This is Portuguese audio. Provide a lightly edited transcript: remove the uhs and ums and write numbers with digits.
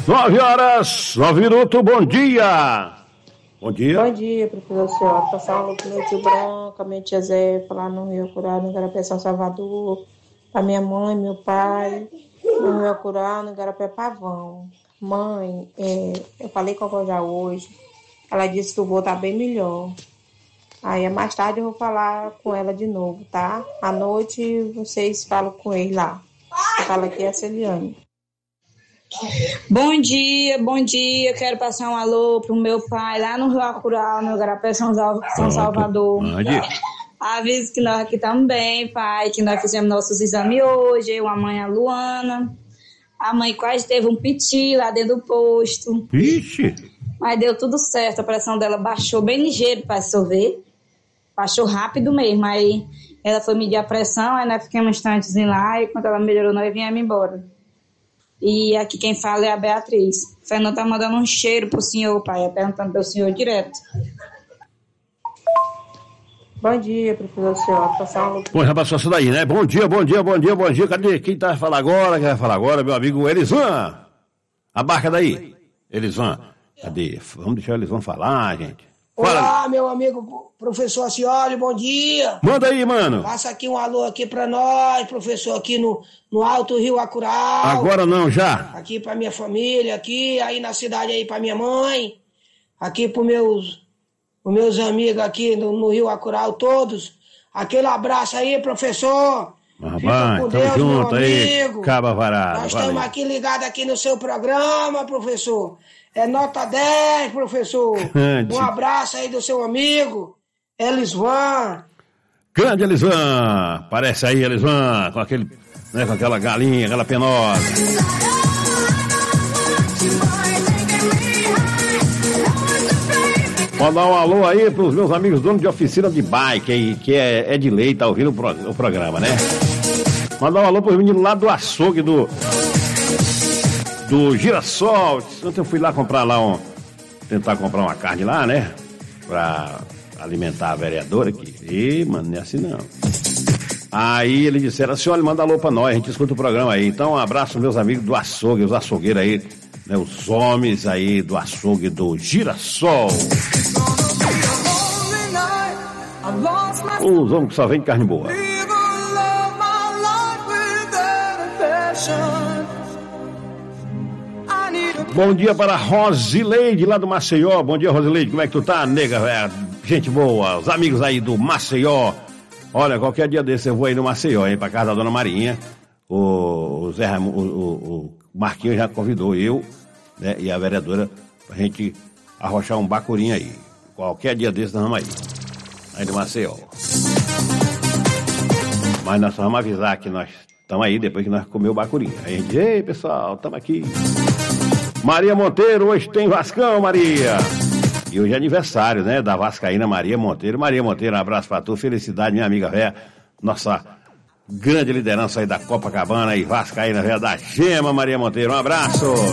9 horas, 9 minutos, bom dia. Bom dia. Bom dia, professor Senhora. Passar um pro meu tio Branco, a minha tia Zé, lá no Rio Curado, no Igarapé, São Salvador, a minha mãe, meu pai, no Rio Curado, no Igarapé Pavão. Mãe, eu falei com a avó já hoje, ela disse que o vô tá bem melhor. Aí mais tarde eu vou falar com ela de novo, tá? À noite vocês falam com ele lá. Fala aqui a Celiane. Bom dia, quero passar um alô pro meu pai lá no Rio Acural, no Igarapé São Salvador. Aviso que nós aqui estamos bem, pai, que nós fizemos nossos exames hoje, eu, a mãe, a Luana. A mãe quase teve um piti lá dentro do posto. Ixi! Mas deu tudo certo, a pressão dela baixou bem ligeiro para ver. Baixou rápido mesmo, aí ela foi medir a pressão, aí nós ficamos um instantezinho lá, e quando ela melhorou, nós viemos embora. E aqui quem fala é a Beatriz. O Fernando tá mandando um cheiro pro senhor, pai, perguntando pelo senhor direto. Bom dia, professor Senhora. Pois já passou isso daí, né? Bom dia. Cadê quem tá falando agora? Quem vai falar agora? Meu amigo Elisan. Abarca daí. Elisan, cadê? Vamos deixar o Elisan falar, gente. Olá, Fala. meu amigo professor Acioli, bom dia. Manda aí, mano. Passa aqui um alô aqui pra nós, professor, aqui no Alto Rio Acural. Agora não, já. Aqui pra minha família, aqui, aí na cidade aí pra minha mãe. Aqui pros meus amigos aqui no Rio Acural todos. Aquele abraço aí, professor. Rapaz, com tamo Deus, junto meu aí, amigo. caba varado. Nós estamos aqui ligados aqui no seu programa, professor. É nota 10, professor. Grande. Um abraço aí do seu amigo, Elisvan. Grande Elisan. Parece aí, Elisan, com aquele, né, com aquela galinha, aquela penosa. Mandar um alô aí pros meus amigos donos de oficina de bike aí, que é de lei, tá ouvindo o programa, né? Mandar um alô pros meninos lá do açougue do Girassol. Ontem eu fui lá tentar comprar uma carne lá, né? Pra alimentar a vereadora aqui. E, mano, não é assim não. Aí eles disseram assim, olha, manda alô pra nós, a gente escuta o programa aí. Então um abraço meus amigos do açougue, os açougueiros aí, né? Os homens aí do açougue do Girassol. Os homens que só vendem carne boa. Bom dia para Rosileide, lá do Maceió. Bom dia, Rosileide. Como é que tu tá, nega, velho? Gente boa. Os amigos aí do Maceió. Olha, qualquer dia desse eu vou aí no Maceió, hein, pra casa da Dona Marinha. O Marquinhos já convidou eu, né, e a vereadora pra gente arrochar um bacurinho aí. Qualquer dia desse nós vamos aí no Maceió. Mas nós só vamos avisar que nós estamos aí depois que nós comemos o bacurinho. Aí a gente diz, ei, pessoal, estamos aqui. Maria Monteiro, hoje tem Vascão, Maria. E hoje é aniversário, né, da vascaína Maria Monteiro. Maria Monteiro, um abraço pra tu, felicidade, minha amiga véia. Nossa grande liderança aí da Copacabana e vascaína véia da Gema, Maria Monteiro. Um abraço.